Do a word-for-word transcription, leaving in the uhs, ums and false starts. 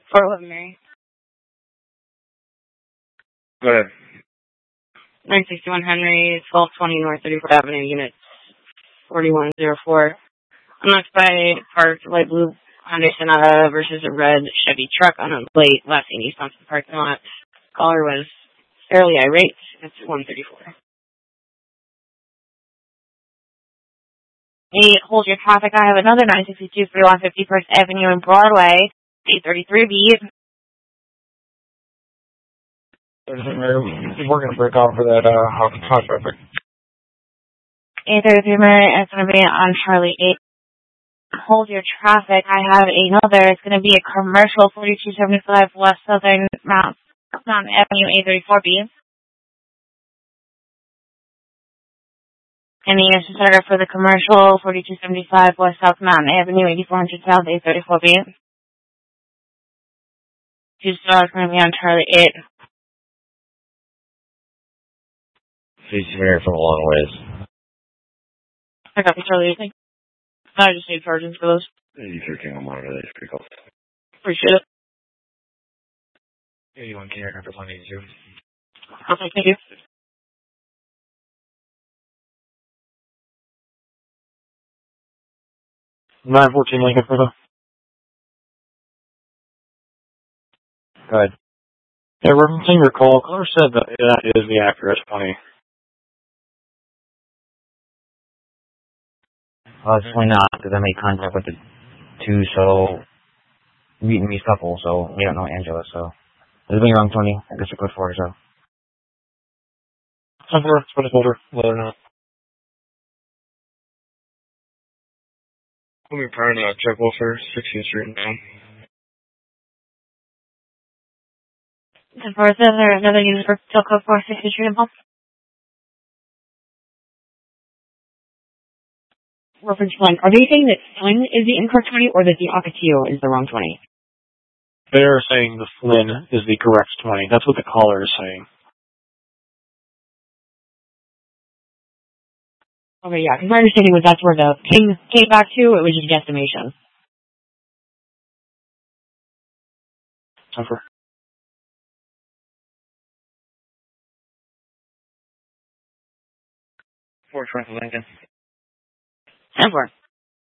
Fort Eleven Mary. Go ahead. nine sixty-one Henry, twelve twenty North thirty-fourth Avenue, Unit forty-one oh four. Unlocked by parked light blue Hyundai Sonata versus a red Chevy truck on a plate last seen east onto the parking lot. Caller was fairly irate. It's one thirty-four. Hey, hold your traffic. I have another nine sixty-two forty-one fifty-first Avenue in Broadway, eight thirty-three B. We're going to break off for that uh, hot traffic. eight thirty-three Mary, it's going to be on Charlie eight. Hold your traffic. I have another. It's going to be a commercial forty-two seventy-five West Southern Mount Mountain Avenue, eight thirty-four B. And the answer starter for the commercial forty-two seventy-five West South Mountain Avenue, eighty-four hundred South, eight thirty-four B. Two stars going to be on Charlie eight. Please hear from a long ways. I got the Charlie eight. I just need charging for those. eighty-three King on monitor, that's pretty cool. Appreciate it. eighty-one King after one eighty-two. Okay, thank you. nine fourteen Lincoln for the. Go ahead. Yeah, referencing your call, caller said that that is the accurate twenty. Well, it's definitely not, because I made contact with the two, so, Vietnamese couple, so, we don't know Angela, so. This is being wrong, twenty. I guess you put four, so. Time for it's older, whether or not. Let me prior to check welfare, sixteenth Street now. The first is there another user for still code four sixty Street and Pump? Reference one. Are they saying that Flynn is the incorrect twenty or that the Ocotillo is the wrong twenty? They're saying the Flynn is the correct twenty. That's what the caller is saying. Okay, yeah, because my understanding was that's where the ping came back to. It was just guesstimation. Over. four twenty Lincoln. ten four.